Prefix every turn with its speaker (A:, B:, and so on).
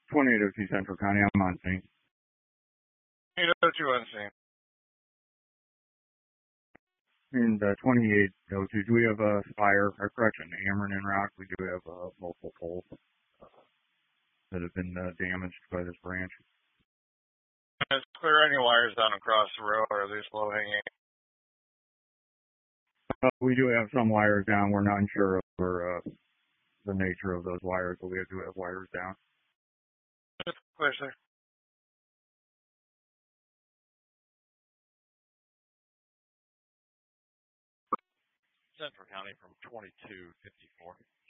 A: 2802 Central County. I'm on scene.
B: 802 on scene.
A: And 2802, do we have a fire, or correction, Ameren and Rock? We do have multiple poles that have been damaged by this branch.
B: Let's clear any wires down across the road, or are they slow hanging?
A: We do have some wires down. We're not sure of the nature of those wires, but we do have wires down.
B: Clear, sir.
C: Central County from 2254.